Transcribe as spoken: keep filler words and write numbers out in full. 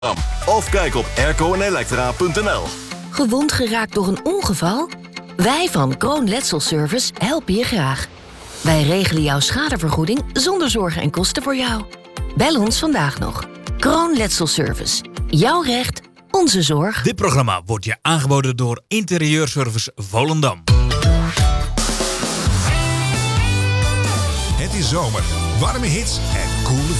Of kijk op airco en elektra punt n l. Gewond geraakt door een ongeval? Wij van Kroon Letselservice helpen je graag. Wij regelen jouw schadevergoeding zonder zorgen en kosten voor jou. Bel ons vandaag nog. Kroon Letselservice. Jouw recht, onze zorg. Dit programma wordt je aangeboden door Interieurservice Volendam. Het is zomer, warme hits en coole